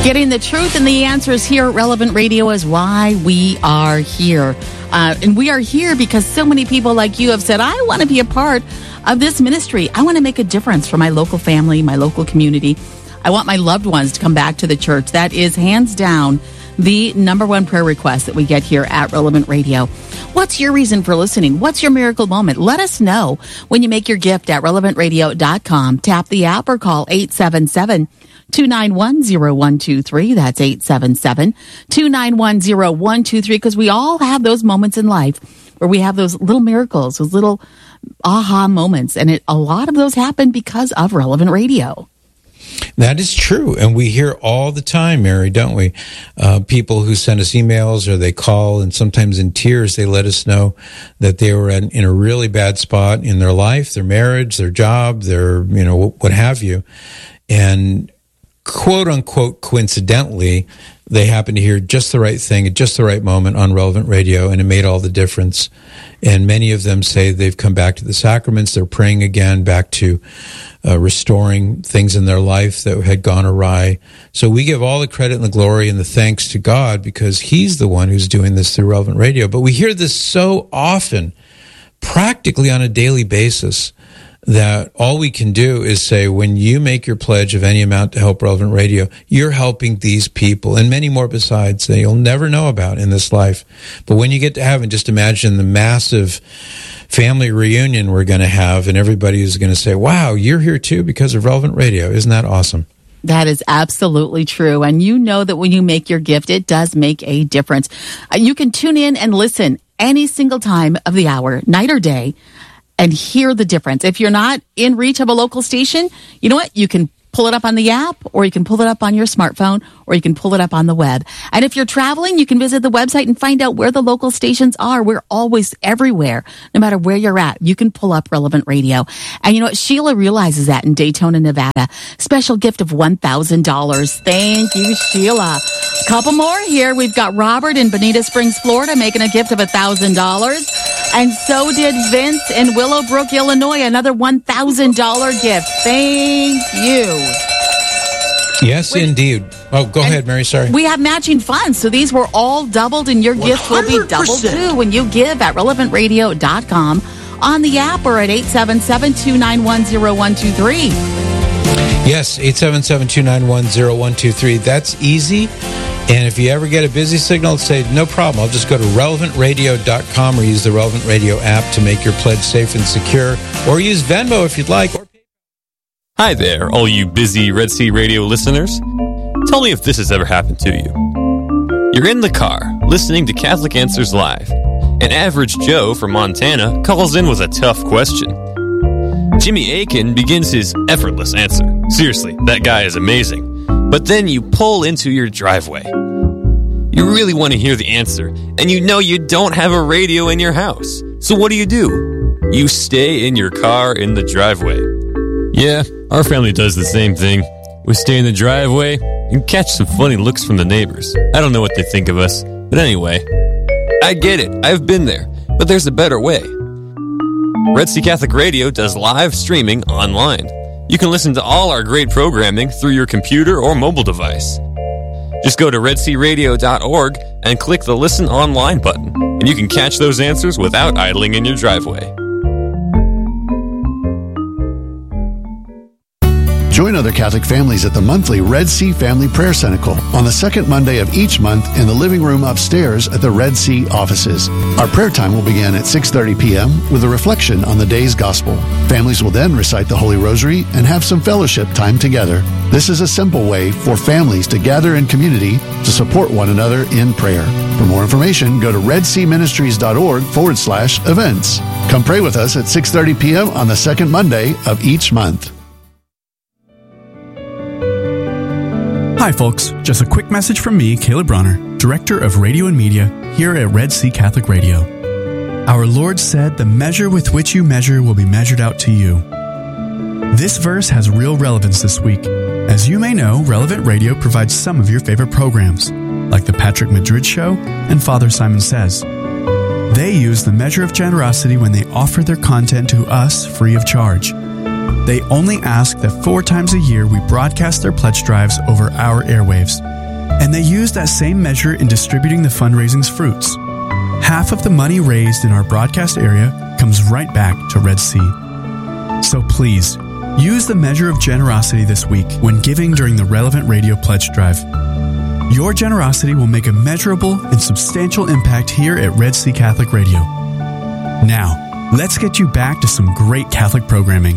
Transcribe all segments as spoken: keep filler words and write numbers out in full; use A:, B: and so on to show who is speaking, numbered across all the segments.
A: Getting the truth and the answers here at Relevant Radio is why we are here. Uh, and we are here because so many people like you have said, I want to be a part of this ministry. I want to make a difference for my local family, my local community. I want my loved ones to come back to the church. That is hands down the number one prayer request that we get here at Relevant Radio. What's your reason for listening? What's your miracle moment? Let us know when you make your gift at relevant radio dot com. Tap the app or call eight seven seven, two nine one, zero one two three. That's eight seven seven, two nine one, zero one two three, because we all have those moments in life where we have those little miracles, those little aha moments. And it, a lot of those happen because of Relevant Radio.
B: That is true. And we hear all the time, Mary, don't we? Uh, people who send us emails or they call, and sometimes in tears, they let us know that they were in, in a really bad spot in their life, their marriage, their job, their, you know, what have you. And quote unquote, coincidentally, they happened to hear just the right thing at just the right moment on Relevant Radio, and it made all the difference. And many of them say they've come back to the sacraments. They're praying again, back to uh, restoring things in their life that had gone awry. So we give all the credit and the glory and the thanks to God because He's the one who's doing this through Relevant Radio. But we hear this so often, practically on a daily basis, that all we can do is say, when you make your pledge of any amount to help Relevant Radio, you're helping these people and many more besides that you'll never know about in this life. But when you get to heaven, just imagine the massive family reunion we're going to have, and everybody is going to say, wow, you're here too because of Relevant Radio. Isn't that awesome?
A: That is absolutely true. And you know that when you make your gift, it does make a difference. Uh, you can tune in and listen any single time of the hour, night or day, and hear the difference. If you're not in reach of a local station, you know what? You can pull it up on the app, or you can pull it up on your smartphone, or you can pull it up on the web. And if you're traveling, you can visit the website and find out where the local stations are. We're always everywhere, no matter where you're at. You can pull up Relevant Radio. And you know what? Sheila realizes that in Daytona, Nevada. Special gift of one thousand dollars. Thank you, Sheila. A couple more here. We've got Robert in Bonita Springs, Florida, making a gift of one thousand dollars. And so did Vince in Willowbrook, Illinois, another one thousand dollars gift. Thank you.
B: Yes, we, indeed. Oh, go ahead, Mary. Sorry.
A: We have matching funds, so these were all doubled, and your gift will be doubled too when you give at relevant radio dot com, on the app, or at eight seven seven, two nine one, zero one two three.
B: Yes, eight seven seven, two nine one, zero one two three. That's easy. And if you ever get a busy signal, say, no problem. I'll just go to relevant radio dot com or use the Relevant Radio app to make your pledge safe and secure. Or use Venmo if you'd like.
C: Hi there, all you busy Red Sea Radio listeners. Tell me if this has ever happened to you. You're in the car, listening to Catholic Answers Live. An average Joe from Montana calls in with a tough question. Jimmy Akin begins his effortless answer. Seriously, that guy is amazing. But then you pull into your driveway. You really want to hear the answer, and you know you don't have a radio in your house. So what do you do? You stay in your car in the driveway. Yeah, our family does the same thing. We stay in the driveway and catch some funny looks from the neighbors. I don't know what they think of us, but anyway, I get it. I've been there, but there's a better way. Red Sea Catholic Radio does live streaming online. You can listen to all our great programming through your computer or mobile device. Just go to red sea radio dot org and click the Listen Online button, and you can catch those answers without idling in your driveway.
D: Join other Catholic families at the monthly Red Sea Family Prayer Cenacle on the second Monday of each month in the living room upstairs at the Red Sea offices. Our prayer time will begin at six thirty p.m. with a reflection on the day's gospel. Families will then recite the Holy Rosary and have some fellowship time together. This is a simple way for families to gather in community to support one another in prayer. For more information, go to red sea ministries dot org forward slash events. Come pray with us at six thirty p.m. on the second Monday of each month.
E: Hi folks, just a quick message from me, Caleb Bronner, Director of Radio and Media here at Red Sea Catholic Radio. Our Lord said, "The measure with which you measure will be measured out to you." This verse has real relevance this week. As you may know, Relevant Radio provides some of your favorite programs, like The Patrick Madrid Show and Father Simon Says. They use the measure of generosity when they offer their content to us free of charge. They only ask that four times a year we broadcast their pledge drives over our airwaves. And they use that same measure in distributing the fundraising's fruits. Half of the money raised in our broadcast area comes right back to Red Sea. So please, use the measure of generosity this week when giving during the Relevant Radio Pledge Drive. Your generosity will make a measurable and substantial impact here at Red Sea Catholic Radio. Now, let's get you back to some great Catholic programming.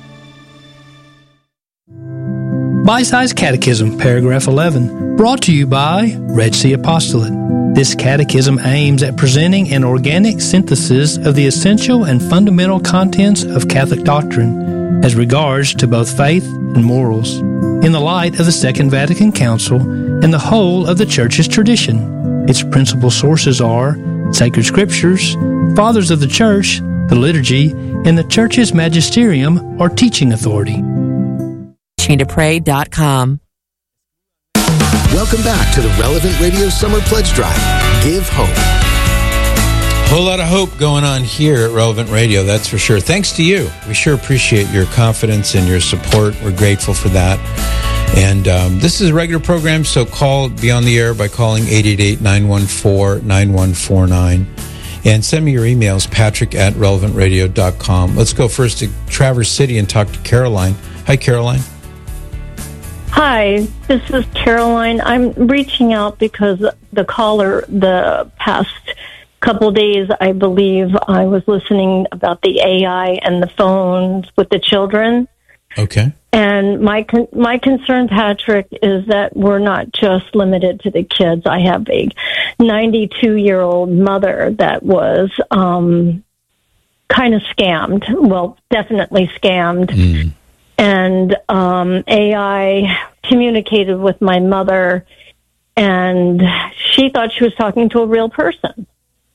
F: Bite-Size Catechism, Paragraph eleven, brought to you by Red Sea Apostolate. This catechism aims at presenting an organic synthesis of the essential and fundamental contents of Catholic doctrine as regards to both faith and morals, in the light of the Second Vatican Council and the whole of the Church's tradition. Its principal sources are sacred scriptures, fathers of the Church, the liturgy, and the Church's magisterium or teaching authority.
G: to pray dot com.
H: Welcome back to the Relevant Radio Summer Pledge Drive. Give hope.
B: Whole lot of hope going on here at Relevant Radio, that's for sure. Thanks to you. We sure appreciate your confidence and your support. We're grateful for that. And um, this is a regular program, so call, be on the air by calling eight eight eight, nine one four, nine one four nine. And send me your emails, patrick at relevant radio dot com. Let's go first to Traverse City and talk to Caroline. Hi, Caroline.
I: Hi, this is Caroline. I'm reaching out because the caller, the past couple days, I believe, I was listening about the A I and the phones with the children.
B: Okay.
I: And my con- my concern, Patrick, is that we're not just limited to the kids. I have a ninety-two-year-old mother that was um, kind of scammed. Well, definitely scammed. Mm. And um, A I communicated with my mother, and she thought she was talking to a real person.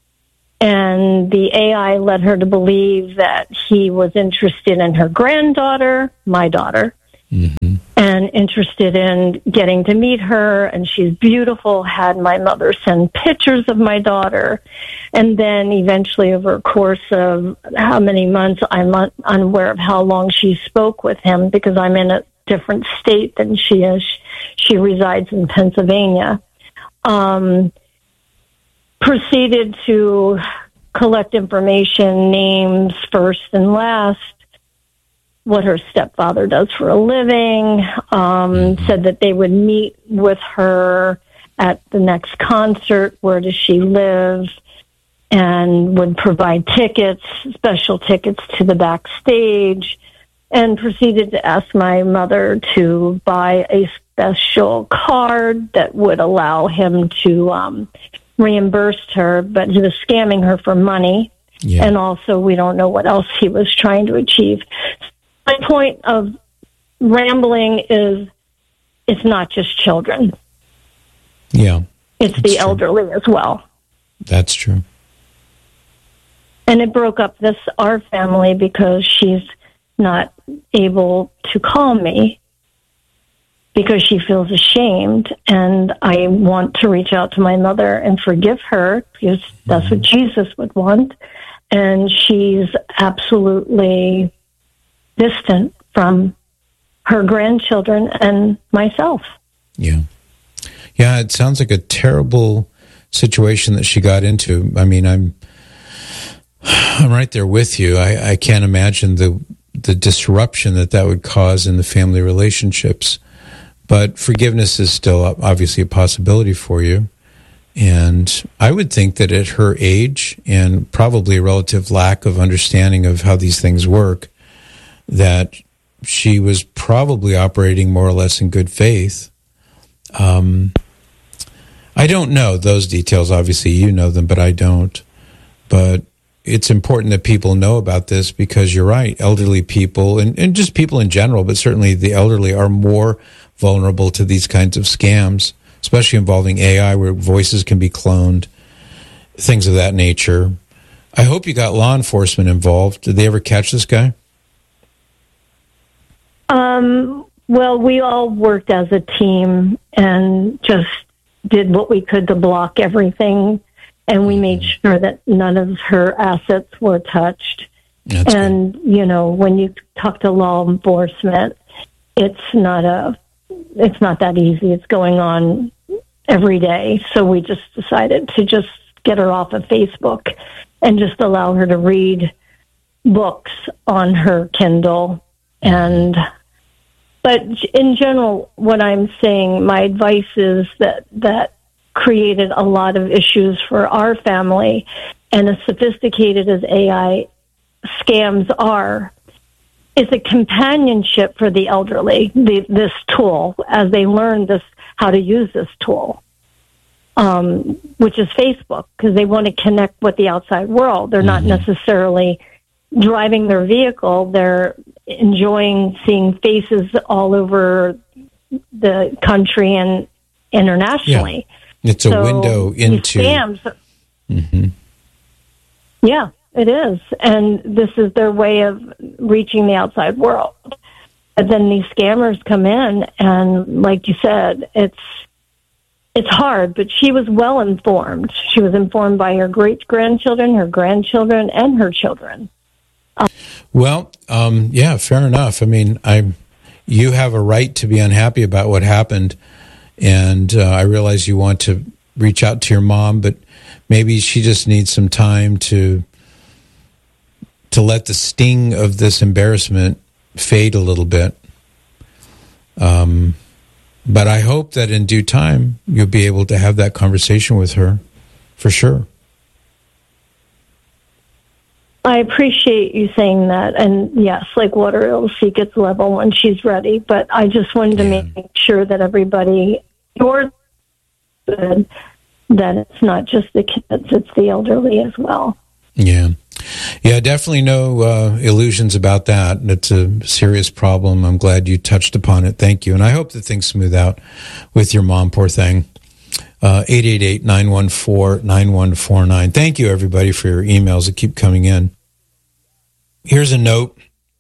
I: And the A I led her to believe that he was interested in her granddaughter, my daughter, mm-hmm. and interested in getting to meet her. And she's beautiful, had my mother send pictures of my daughter. And then eventually, over a course of how many months, I'm un- unaware of how long she spoke with him because I'm in a different state than she is. She resides in Pennsylvania. Um, proceeded to collect information, names first and last, what her stepfather does for a living, um, said that they would meet with her at the next concert, where does she live, and would provide tickets, special tickets to the backstage, and proceeded to ask my mother to buy a special card that would allow him to um, reimburse her, but he was scamming her for money. Yeah. And also we don't know what else he was trying to achieve. My point of rambling is it's not just children.
B: Yeah.
I: It's the true. elderly as well.
B: That's true.
I: And it broke up this, our family, because she's not able to call me because she feels ashamed, and I want to reach out to my mother and forgive her because that's mm-hmm. what Jesus would want. And she's absolutely distant from her grandchildren and myself.
B: Yeah. Yeah, it sounds like a terrible situation that she got into. I mean, I'm I'm right there with you. I, I can't imagine the the disruption that that would cause in the family relationships. But forgiveness is still obviously a possibility for you. And I would think that at her age and probably a relative lack of understanding of how these things work, that she was probably operating more or less in good faith. Um, I don't know those details. Obviously, you know them, but I don't. But it's important that people know about this because you're right. Elderly people, and, and just people in general, but certainly the elderly are more vulnerable to these kinds of scams, especially involving A I where voices can be cloned, things of that nature. I hope you got law enforcement involved. Did they ever catch this guy?
I: Um, well, we all worked as a team and just did what we could to block everything. And we made sure that none of her assets were touched. That's and, good. You know, when you talk to law enforcement, it's not a, it's not that easy. It's going on every day. So we just decided to just get her off of Facebook and just allow her to read books on her Kindle. And but in general, what I'm saying, my advice is that that created a lot of issues for our family. And as sophisticated as A I scams are, is a companionship for the elderly, the, this tool, as they learn this, how to use this tool, um, which is Facebook, because they want to connect with the outside world. They're not necessarily driving their vehicle. They're enjoying seeing faces all over the country and internationally.
B: Yeah. It's a
I: so
B: window into
I: scams.
B: Mm-hmm.
I: Yeah, it is. And this is their way of reaching the outside world. But then these scammers come in, and like you said, it's it's hard, but she was well informed. She was informed by her great-grandchildren, her grandchildren, and her children. Um,
B: well, um, yeah, fair enough. I mean, I, you have a right to be unhappy about what happened, and uh, I realize you want to reach out to your mom, but maybe she just needs some time to to let the sting of this embarrassment fade a little bit. Um, but I hope that in due time you'll be able to have that conversation with her, for sure.
I: I appreciate you saying that. And yes, like water, it'll seek its level when she's ready. But I just wanted to yeah. make sure that everybody knows that it's not just the kids, it's the elderly as well.
B: Yeah. Yeah, definitely no uh, illusions about that. It's a serious problem. I'm glad you touched upon it. Thank you. And I hope that things smooth out with your mom, poor thing. Uh, eight eight eight, nine one four, nine one four nine. Thank you, everybody, for your emails that keep coming in. Here's a note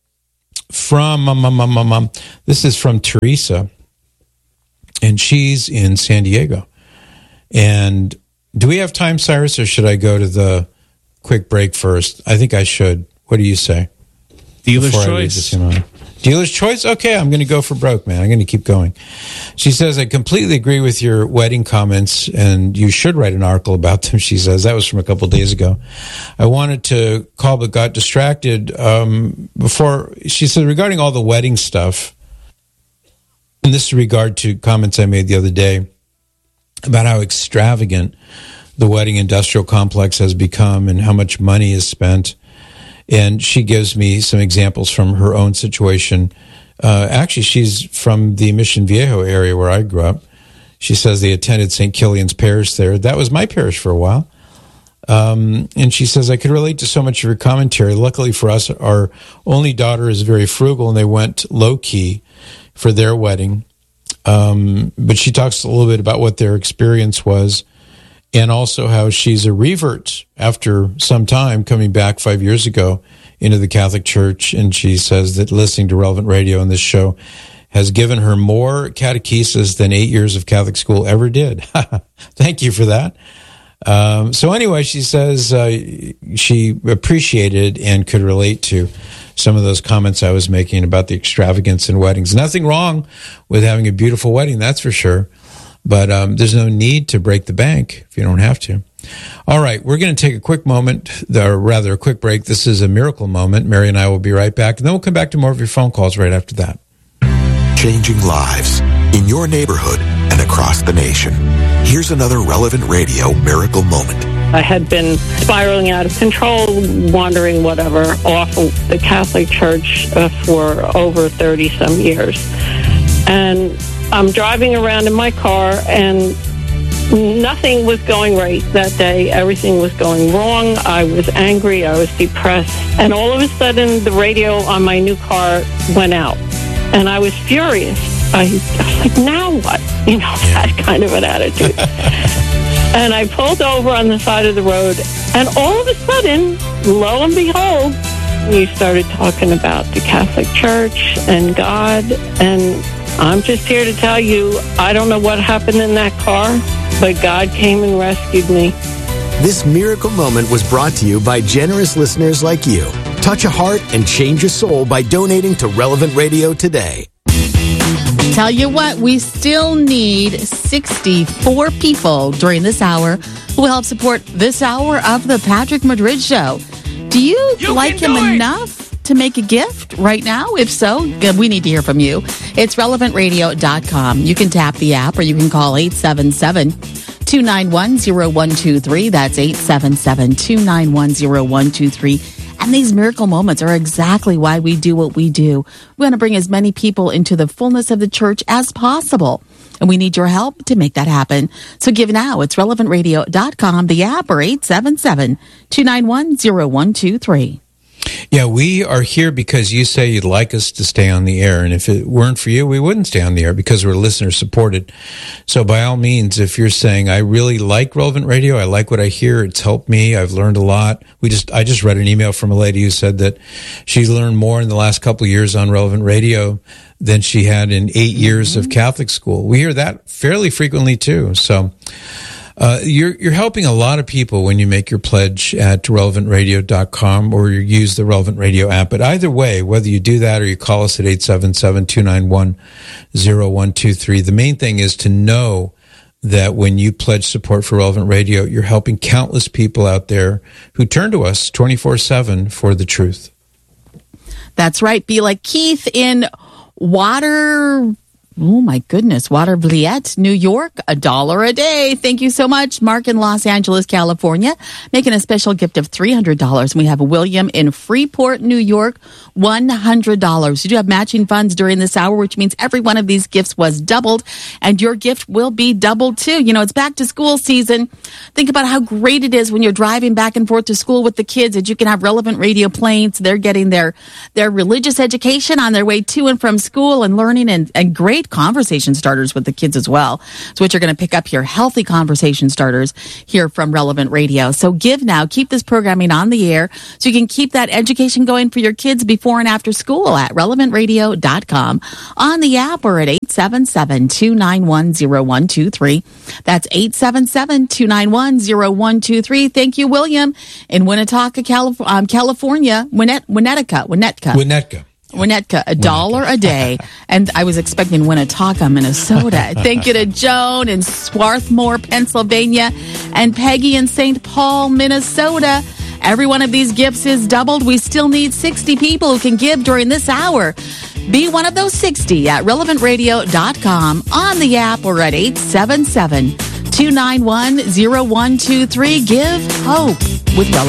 B: from, um, um, um, um, um, this is from Teresa, and she's in San Diego. And do we have time, Cyrus, or should I go to the quick break first? I think I should. What do you say?
J: Dealer's choice.
B: Dealer's choice? Okay, I'm going to go for broke, man. I'm going to keep going. She says, I completely agree with your wedding comments, and you should write an article about them, she says. That was from a couple of days ago. I wanted to call, but got distracted. Um, before, she said, regarding all the wedding stuff, and this is in regard to comments I made the other day about how extravagant the wedding industrial complex has become and how much money is spent. And she gives me some examples from her own situation. Uh, actually, she's from the Mission Viejo area where I grew up. She says they attended Saint Killian's Parish there. That was my parish for a while. Um, and she says, I could relate to so much of your commentary. Luckily for us, our only daughter is very frugal, and they went low-key for their wedding. Um, but she talks a little bit about what their experience was, and also how she's a revert after some time coming back five years ago into the Catholic Church. And she says that listening to Relevant Radio and this show has given her more catechesis than eight years of Catholic school ever did. Thank you for that. Um, so anyway, she says uh, she appreciated and could relate to some of those comments I was making about the extravagance in weddings. Nothing wrong with having a beautiful wedding, that's for sure. But um, there's no need to break the bank if you don't have to. All right, we're going to take a quick moment, or rather a quick break. This is a miracle moment. Mary and I will be right back, and then we'll come back to more of your phone calls right after that.
K: Changing lives in your neighborhood and across the nation. Here's another Relevant Radio miracle moment.
L: I had been spiraling out of control, wandering whatever off of the Catholic Church uh, for over thirty-some years. And I'm driving around in my car, and nothing was going right that day. Everything was going wrong. I was angry. I was depressed. And all of a sudden, the radio on my new car went out. And I was furious. I, I was like, now what? You know, that kind of an attitude. And I pulled over on the side of the road, and all of a sudden, lo and behold, we started talking about the Catholic Church and God. And I'm just here to tell you, I don't know what happened in that car, but God came and rescued me.
H: This miracle moment was brought to you by generous listeners like you. Touch a heart and change a soul by donating to Relevant Radio today.
A: Tell you what, we still need sixty-four people during this hour who will help support this hour of the Patrick Madrid Show. Do you, you like him enough to make a gift right now? If so, we need to hear from you. It's relevant radio dot com. You can tap the app or you can call eight seven seven, two nine one, zero one two three. That's eight seven seven, two nine one, zero one two three. And these miracle moments are exactly why we do what we do. We want to bring as many people into the fullness of the church as possible. And we need your help to make that happen. So give now. It's relevant radio dot com, the app, or eight seven seven, two nine one, zero one two three.
B: Yeah, we are here because you say you'd like us to stay on the air. And if it weren't for you, we wouldn't stay on the air because we're listener supported. So by all means, if you're saying, I really like Relevant Radio, I like what I hear, it's helped me, I've learned a lot. We just, I just read an email from a lady who said that she's learned more in the last couple of years on Relevant Radio than she had in eight years mm-hmm. of Catholic school. We hear that fairly frequently too. So, Uh, you're, you're helping a lot of people when you make your pledge at relevant radio dot com or you use the Relevant Radio app. But either way, whether you do that or you call us at eight seven seven, two nine one, zero one two three, the main thing is to know that when you pledge support for Relevant Radio, you're helping countless people out there who turn to us twenty-four seven for the truth.
A: That's right. Be like Keith in Water... Oh, my goodness. Watervliet, New York, a dollar a day. Thank you so much. Mark in Los Angeles, California, making a special gift of three hundred dollars. We have William in Freeport, New York, one hundred dollars. You do have matching funds during this hour, which means every one of these gifts was doubled, and your gift will be doubled too. You know, it's back to school season. Think about how great it is when you're driving back and forth to school with the kids that you can have Relevant Radio playing. So they're getting their, their religious education on their way to and from school and learning and, and great conversation starters with the kids as well. So what you're going to pick up here, healthy conversation starters here from Relevant Radio. So give now, keep this programming on the air so you can keep that education going for your kids before and after school at relevant radio dot com, on the app, or at eight seven seven, two nine one, zero one two three. That's eight seven seven, two nine one, zero one two three. Thank you, William, in Winnetka, Calif- um, California. Winnet- Winnetka, Winnetka.
B: Winnetka.
A: Winnetka, a dollar a day. And I was expecting Winnetonka, Minnesota. Thank you to Joan in Swarthmore, Pennsylvania, and Peggy in Saint Paul, Minnesota. Every one of these gifts is doubled. We still need sixty people who can give during this hour. Be one of those sixty at relevant radio dot com, on the app, or at eight seven seven, two nine one, zero one two three. Give hope with Relevant.